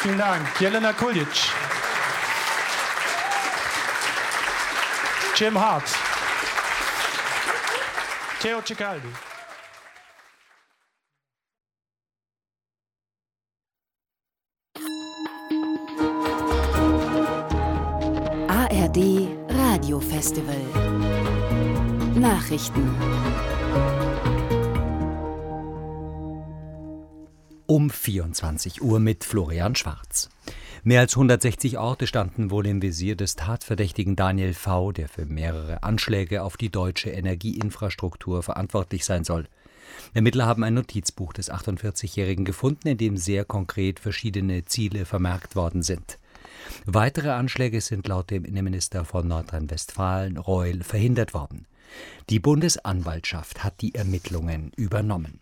Vielen Dank. Jelena Kuljic. Jim Hart. Theo Cicaldi. ARD Radiofestival. Nachrichten. Um 24 Uhr mit Florian Schwarz. Mehr als 160 Orte standen wohl im Visier des Tatverdächtigen Daniel V., der für mehrere Anschläge auf die deutsche Energieinfrastruktur verantwortlich sein soll. Ermittler haben ein Notizbuch des 48-Jährigen gefunden, in dem sehr konkret verschiedene Ziele vermerkt worden sind. Weitere Anschläge sind laut dem Innenminister von Nordrhein-Westfalen, Reul, verhindert worden. Die Bundesanwaltschaft hat die Ermittlungen übernommen.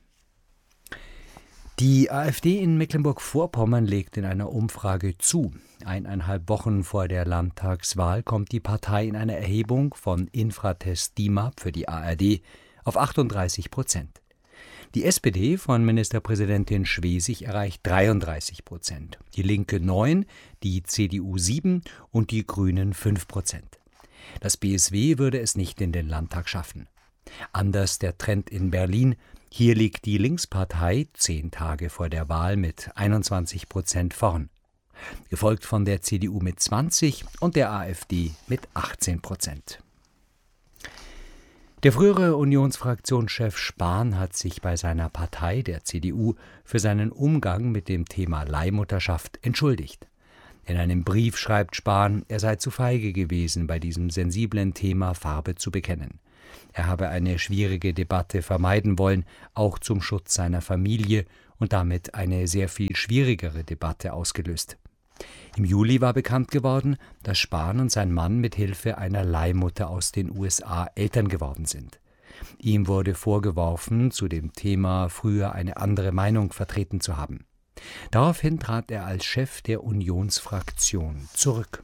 Die AfD in Mecklenburg-Vorpommern legt in einer Umfrage zu. 1,5 Wochen vor der Landtagswahl kommt die Partei in einer Erhebung von Infratest DIMAP für die ARD auf 38%. Die SPD von Ministerpräsidentin Schwesig erreicht 33%, die Linke 9%, die CDU 7% und die Grünen 5%. Das BSW würde es nicht in den Landtag schaffen. Anders der Trend in Berlin. Hier liegt die Linkspartei 10 Tage vor der Wahl mit 21% vorn, gefolgt von der CDU mit 20% und der AfD mit 18%. Der frühere Unionsfraktionschef Spahn hat sich bei seiner Partei, der CDU, für seinen Umgang mit dem Thema Leihmutterschaft entschuldigt. In einem Brief schreibt Spahn, er sei zu feige gewesen, bei diesem sensiblen Thema Farbe zu bekennen. Er habe eine schwierige Debatte vermeiden wollen, auch zum Schutz seiner Familie, und damit eine sehr viel schwierigere Debatte ausgelöst. Im Juli war bekannt geworden, dass Spahn und sein Mann mit Hilfe einer Leihmutter aus den USA Eltern geworden sind. Ihm wurde vorgeworfen, zu dem Thema früher eine andere Meinung vertreten zu haben. Daraufhin trat er als Chef der Unionsfraktion zurück.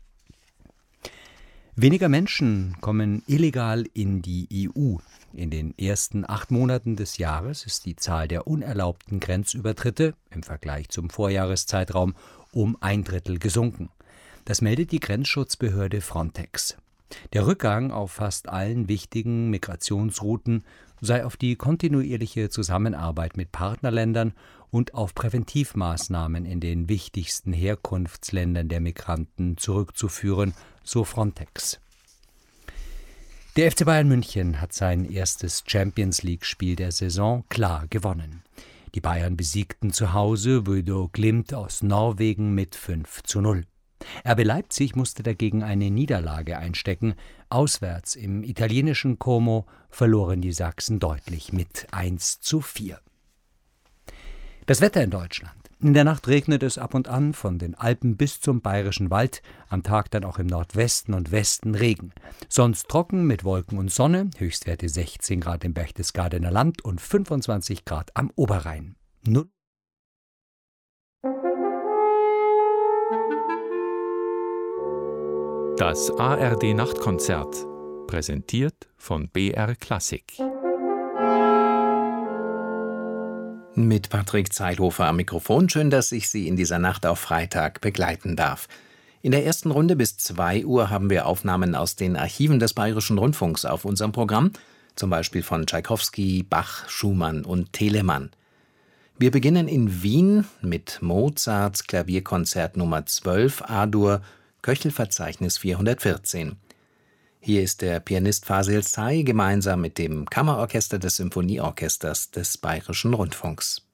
Weniger Menschen kommen illegal in die EU. In den ersten 8 Monaten des Jahres ist die Zahl der unerlaubten Grenzübertritte im Vergleich zum Vorjahreszeitraum um 1/3 gesunken. Das meldet die Grenzschutzbehörde Frontex. Der Rückgang auf fast allen wichtigen Migrationsrouten sei auf die kontinuierliche Zusammenarbeit mit Partnerländern und auf Präventivmaßnahmen in den wichtigsten Herkunftsländern der Migranten zurückzuführen, so Frontex. Der FC Bayern München hat sein erstes Champions-League-Spiel der Saison klar gewonnen. Die Bayern besiegten zu Hause Bodø Glimt aus Norwegen mit 5:0. RB Leipzig musste dagegen eine Niederlage einstecken. Auswärts im italienischen Como verloren die Sachsen deutlich mit 1:4. Das Wetter in Deutschland. In der Nacht regnet es ab und an, von den Alpen bis zum Bayerischen Wald, am Tag dann auch im Nordwesten und Westen Regen. Sonst trocken mit Wolken und Sonne, Höchstwerte 16 Grad im Berchtesgadener Land und 25 Grad am Oberrhein. Das ARD-Nachtkonzert, präsentiert von BR Klassik. Mit Patrick Zeithofer am Mikrofon. Schön, dass ich Sie in dieser Nacht auf Freitag begleiten darf. In der ersten Runde bis 2 Uhr haben wir Aufnahmen aus den Archiven des Bayerischen Rundfunks auf unserem Programm, zum Beispiel von Tschaikowski, Bach, Schumann und Telemann. Wir beginnen in Wien mit Mozarts Klavierkonzert Nummer 12 A-Dur, Köchelverzeichnis 414. Hier ist der Pianist Fasil Say gemeinsam mit dem Kammerorchester des Symphonieorchesters des Bayerischen Rundfunks.